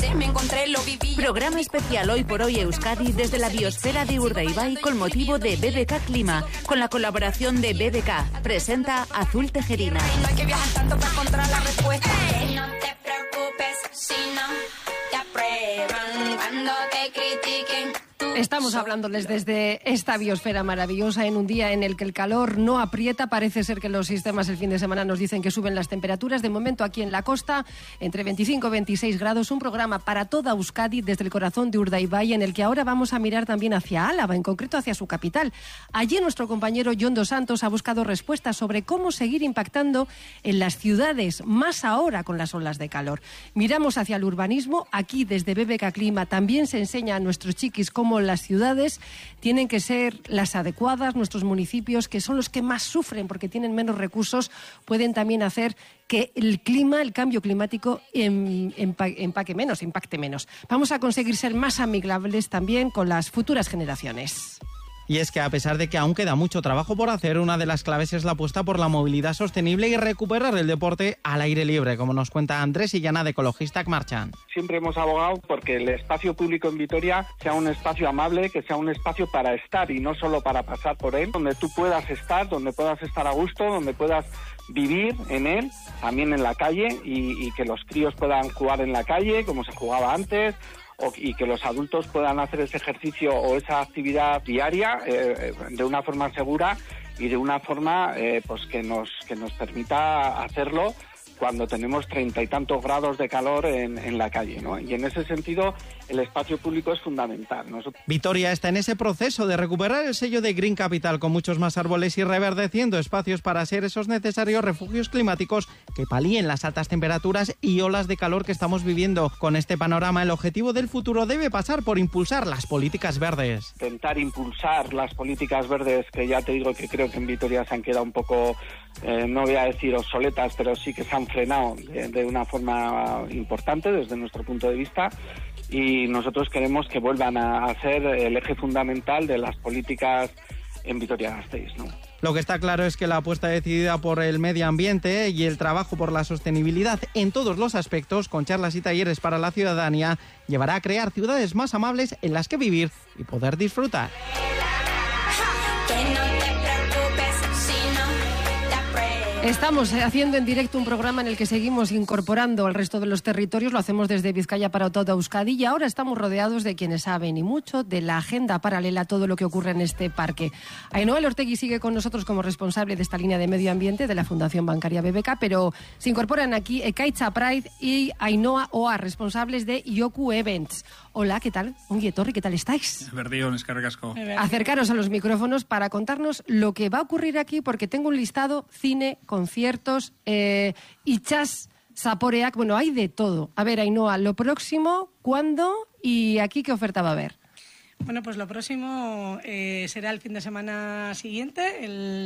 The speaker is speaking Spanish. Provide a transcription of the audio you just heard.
me encontré, lo viví. Programa especial Hoy por Hoy Euskadi desde la biosfera de Urdaibai con motivo de BBK Clima, con la colaboración de BBK. Presenta Azul Tejerina. No hay que viajar tanto para encontrar la respuesta. No te preocupes si no te aprueban cuando te critiquen. Estamos hablándoles desde esta biosfera maravillosa en un día en el que el calor no aprieta. Parece ser que los sistemas el fin de semana nos dicen que suben las temperaturas. De momento aquí en la costa, entre 25 y 26 grados. Un programa para toda Euskadi desde el corazón de Urdaibai, en el que ahora vamos a mirar también hacia Álava, en concreto hacia su capital. Allí nuestro compañero Jon dos Santos ha buscado respuestas sobre cómo seguir impactando en las ciudades, más ahora con las olas de calor. Miramos hacia el urbanismo. Aquí desde BBK Clima también se enseña a nuestros chiquis cómo las ciudades tienen que ser las adecuadas. Nuestros municipios, que son los que más sufren porque tienen menos recursos, pueden también hacer que el clima, el cambio climático impacte menos. Vamos a conseguir ser más amigables también con las futuras generaciones. Y es que a pesar de que aún queda mucho trabajo por hacer, una de las claves es la apuesta por la movilidad sostenible y recuperar el deporte al aire libre, como nos cuenta Andrés Illana de Ecologistak Marchan. Siempre hemos abogado porque el espacio público en Vitoria sea un espacio amable, que sea un espacio para estar y no solo para pasar por él, donde tú puedas estar a gusto, donde puedas vivir en él, también en la calle, y que los críos puedan jugar en la calle como se jugaba antes, y que los adultos puedan hacer ese ejercicio o esa actividad diaria de una forma segura y de una forma pues que nos permita hacerlo cuando tenemos 30 y tantos grados de calor en la calle, ¿no? Y en ese sentido el espacio público es fundamental. Vitoria está en ese proceso de recuperar el sello de Green Capital, con muchos más árboles y reverdeciendo espacios para ser esos necesarios refugios climáticos que palíen las altas temperaturas y olas de calor que estamos viviendo. Con este panorama, el objetivo del futuro debe pasar por impulsar las políticas verdes. Intentar impulsar las políticas verdes, que ya te digo que creo que en Vitoria se han quedado un poco, no voy a decir obsoletas, pero sí que se han frenado de una forma importante desde nuestro punto de vista, y nosotros queremos que vuelvan a ser el eje fundamental de las políticas en Vitoria-Gasteiz, ¿no? Lo que está claro es que la apuesta decidida por el medio ambiente y el trabajo por la sostenibilidad en todos los aspectos, con charlas y talleres para la ciudadanía, llevará a crear ciudades más amables en las que vivir y poder disfrutar. Estamos haciendo en directo un programa en el que seguimos incorporando al resto de los territorios. Lo hacemos desde Vizcaya para toda Euskadi, y ahora estamos rodeados de quienes saben y mucho de la agenda paralela a todo lo que ocurre en este parque. Ainhoa Elortegui sigue con nosotros como responsable de esta línea de medio ambiente de la Fundación Bancaria BBK, pero se incorporan aquí Ekaitza Pride y Ainhoa Oa, responsables de Yoku Events. Hola, ¿qué tal? Ongi etorri, ¿qué tal estáis? Berdión, eskerrik asko. Acercaros a los micrófonos para contarnos lo que va a ocurrir aquí, porque tengo un listado: cine, conciertos, itxas, zaporeak, bueno, hay de todo. A ver, Ainhoa, lo próximo, ¿cuándo y aquí qué oferta va a haber? Bueno, pues lo próximo será el fin de semana siguiente, el